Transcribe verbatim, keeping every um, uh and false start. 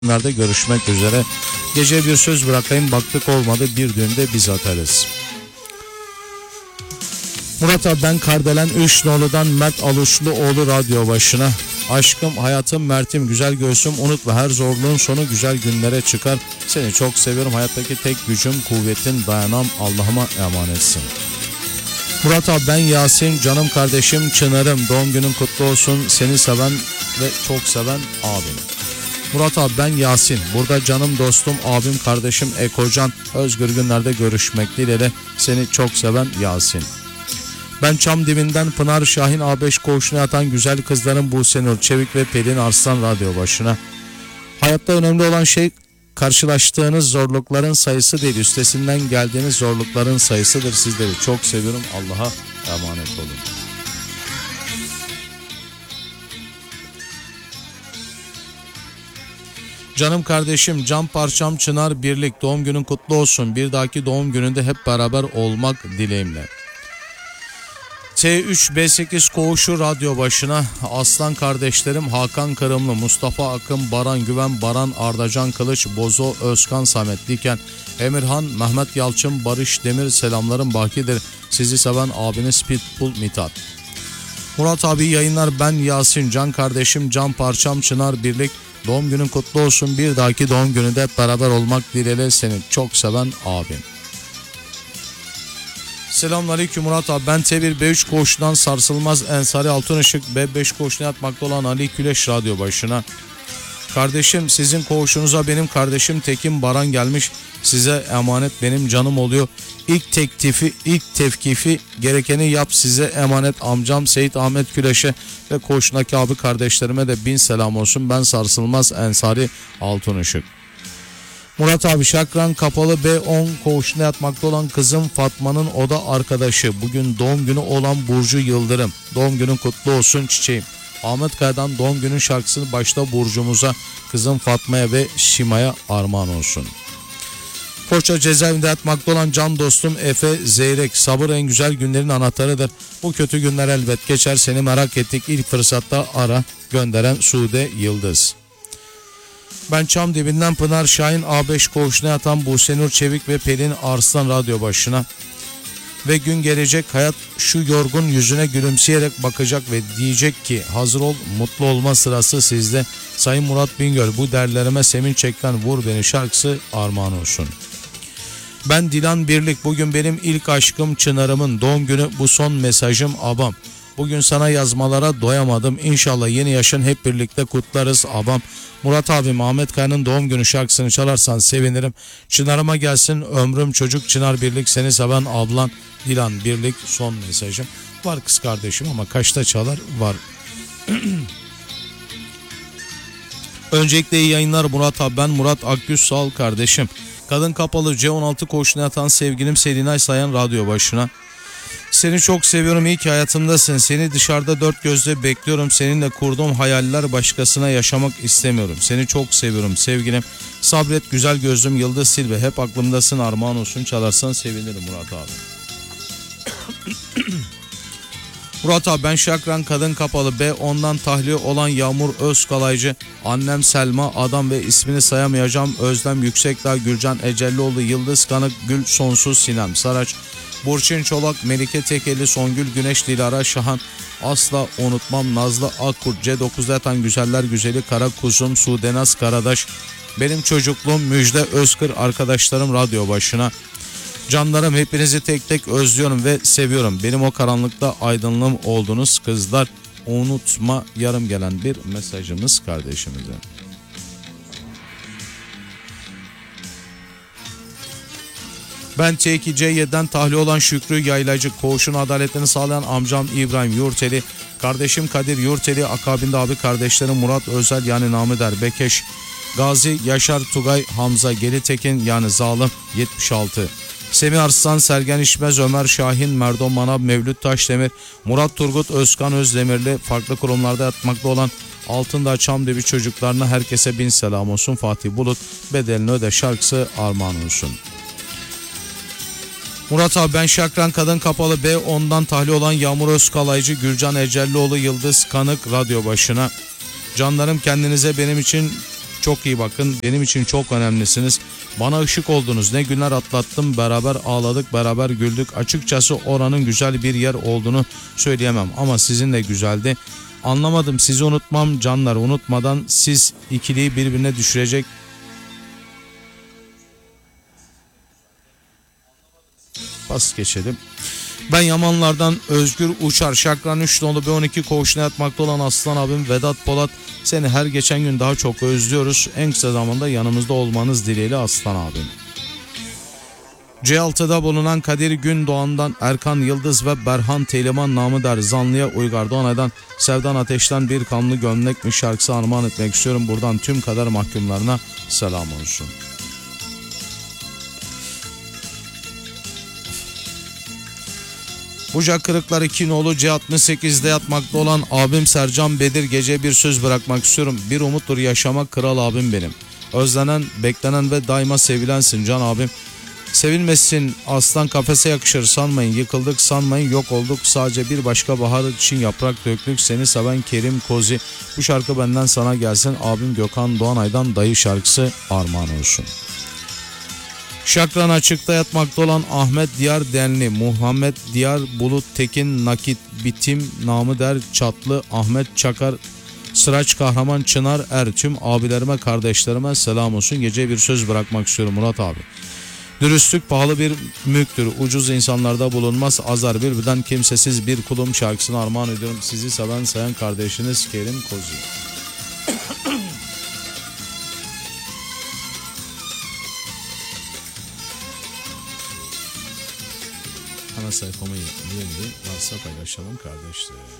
Nerede görüşmek üzere. Gece bir söz bırakayım, baktık olmadı, bir düğünde biz atarız. Murat abi ben Kardelen Üç Nolu'dan Mert Aluşluoğlu radyo başına. Aşkım, hayatım, Mert'im, güzel göğsüm, unutma her zorluğun sonu güzel günlere çıkar. Seni çok seviyorum, hayattaki tek gücüm, kuvvetin, dayanam, Allah'ıma emanetsin. Murat abi ben Yasin, canım kardeşim, Çınar'ım, doğum günün kutlu olsun, seni seven ve çok seven abim. Murat abi ben Yasin, burada canım dostum, abim, kardeşim Ekocan, özgür günlerde görüşmek dileğiyle, seni çok seven Yasin. Ben Çam dibinden Pınar Şahin, A beş koğuşuna yatan güzel kızların Buse Nur Çevik ve Pelin Arslan radyo başına. Hayatta önemli olan şey karşılaştığınız zorlukların sayısı değil, üstesinden geldiğiniz zorlukların sayısıdır. Sizleri çok seviyorum, Allah'a emanet olun. Canım kardeşim, can parçam Çınar Birlik, doğum günün kutlu olsun. Bir dahaki doğum gününde hep beraber olmak dileğimle. T üç B sekiz koğuşu radyo başına. Aslan kardeşlerim Hakan Kırımlı, Mustafa Akın, Baran Güven, Baran Ardacan Kılıç, Bozo Özkan, Samet Diken, Emirhan, Mehmet Yalçın, Barış Demir, selamlarım bakidir. Sizi seven abiniz Pitbull Mithat. Murat abi yayınlar, ben Yasin, can kardeşim, can parçam Çınar Birlik, doğum günün kutlu olsun. Bir dahaki doğum gününde hep beraber olmak dileğiyle, seni çok seven abim. Selamünaleyküm Murat abi, ben T bir B üç koğuşundan Sarsılmaz Ensari Altınışık, B beş koğuşuna yatmakta olan Ali Küleş radyo başına. Kardeşim, sizin koğuşunuza benim kardeşim Tekin Baran gelmiş, size emanet, benim canım oluyor. İlk teklifi, ilk tevkifi gerekeni yap, size emanet amcam Seyit Ahmet Küleş'e ve koğuşundaki abi kardeşlerime de bin selam olsun. Ben Sarsılmaz Ensari Altınışık. Murat abi Şakran Kapalı B on koğuşuna yatmakta olan kızım Fatma'nın oda arkadaşı, bugün doğum günü olan Burcu Yıldırım, doğum günün kutlu olsun çiçeğim. Ahmet Kaya'dan doğum günün şarkısını başta Burcu'muza, kızım Fatma'ya ve Şima'ya armağan olsun. Foça cezaevinde yatmakta olan can dostum Efe Zeyrek, sabır en güzel günlerin anahtarıdır. Bu kötü günler elbet geçer, seni merak ettik, ilk fırsatta ara, gönderen Sude Yıldız. Ben Çam dibinden Pınar Şahin, A beş koğuşuna yatan Buse Nur Çevik ve Pelin Arslan radyo başına. Ve gün gelecek, hayat şu yorgun yüzüne gülümseyerek bakacak ve diyecek ki hazır ol, mutlu olma sırası sizde. Sayın Murat Bingöl, bu derlerime semin çekten vur beni şarkısı armağan olsun. Ben Dilan Birlik, bugün benim ilk aşkım Çınar'ımın doğum günü, bu son mesajım abam. Bugün sana yazmalara doyamadım, İnşallah yeni yaşın hep birlikte kutlarız abam. Murat abim, Ahmet Kaya'nın doğum günü şarkısını çalarsan sevinirim. Çınar'ıma gelsin ömrüm çocuk, Çınar Birlik, seni seven ablan Dilan Birlik, son mesajım. Var kız kardeşim ama kaçta çalar var. Öncelikle iyi yayınlar Murat abi, ben Murat Akgüz, sağ ol kardeşim. Kadın Kapalı C on altı koğuşuna yatan sevgilim Selinay Sayan radyo başına. Seni çok seviyorum, iyi ki hayatımdasın. Seni dışarıda dört gözle bekliyorum. Seninle kurduğum hayaller başkasına yaşamak istemiyorum. Seni çok seviyorum sevgilim. Sabret güzel gözlüm Yıldız Silve, hep aklımdasın, armağan olsun, çalarsan sevinirim Murat abi. Murat abi ben Şakran Kadın Kapalı B ondan tahliye olan Yağmur Özkalaycı, annem Selma Adam ve ismini sayamayacağım Özlem Yüksekdağ, Gülcan Ecellioğlu, Yıldız Kanık, Gül Sonsuz, Sinem Saraç, Burçin Çolak, Melike Tekeli, Songül Güneş, Dilara Şahan, asla unutmam Nazlı Akkurt, C dokuzda yatan güzeller güzeli Kara Kuzum, Sudenaz Karadaş, benim çocukluğum Müjde Özkır, arkadaşlarım radyo başına. Canlarım, hepinizi tek tek özlüyorum ve seviyorum. Benim o karanlıkta aydınlığım oldunuz kızlar. Unutma, yarım gelen bir mesajımız kardeşimize. Ben T iki C yedi'den tahliye olan Şükrü Yaylacı, koğuşun adaletini sağlayan amcam İbrahim Yurteli, kardeşim Kadir Yurteli, akabinde abi kardeşlerim Murat Özel yani Namıder Bekeş, Gazi Yaşar Tugay Hamza Gelitekin yani Zalim yetmiş altı, Semih Arslan, Sergen İşmez, Ömer Şahin, Merdon Manav, Mevlüt Taşdemir, Murat Turgut, Özkan Özdemirli, farklı kurumlarda yatmakta olan Altındağ Çamdibi çocuklarına herkese bin selam olsun. Fatih Bulut, bedelini öde şarkısı armağan olsun. Murat abi ben Şakran Kadın Kapalı B ondan tahliye olan Yağmur Özkalaycı, Gülcan Ecellioğlu, Yıldız Kanık radyo başına. Canlarım, kendinize benim için Çok iyi bakın. Benim için çok önemlisiniz. Bana ışık oldunuz. Ne günler atlattım. Beraber ağladık, beraber güldük. Açıkçası oranın güzel bir yer olduğunu söyleyemem. Ama sizin de güzeldi. Anlamadım, sizi unutmam canlar. Unutmadan siz ikiliyi birbirine düşürecek. Bas geçelim. Ben Yamanlardan Özgür Uçar. Şakran üç nolu B on iki koğuşuna yatmakta olan Aslan abim Vedat Polat. Seni her geçen gün daha çok özlüyoruz. En kısa zamanda yanımızda olmanız dileğiyle Aslan abim. C altıda bulunan Kadir Gündoğan'dan Erkan Yıldız ve Berhan Teliman namı der Zanlı'ya Uygar Doğanay'dan Sevdan Ateş'ten Bir Kanlı Gömlekmiş şarkısı armağan etmek istiyorum. Buradan tüm kader mahkumlarına selam olsun. Buca Kırıklar iki nolu C altmış sekizde yatmakta olan abim Sercan Bedir gece bir söz bırakmak istiyorum. Bir umuttur yaşamak kral abim benim. Özlenen, beklenen ve daima sevilensin can abim. Sevilmesin aslan kafese yakışır sanmayın, yıkıldık sanmayın, yok olduk sadece bir başka bahar için yaprak döktük, seni seven Kerim Kozi. Bu şarkı benden sana gelsin, abim Gökhan Doğanay'dan Dayı şarkısı armağan olsun. Şakran açıkta yatmakta olan Ahmet Diyar Denli, Muhammed Diyar Bulut Tekin Nakit Bitim namı der Çatlı, Ahmet Çakar Sıraç Kahraman Çınar Er, tüm abilerime kardeşlerime selam olsun. Gece bir söz bırakmak istiyorum Murat abi. Dürüstlük pahalı bir mülktür. Ucuz insanlarda bulunmaz. Azar birbirden kimsesiz bir kulum şarkısını armağan ediyorum. Sizi seven sayan kardeşiniz Kerim Kozi. Ana sayfamı yeni varsa paylaşalım kardeşler.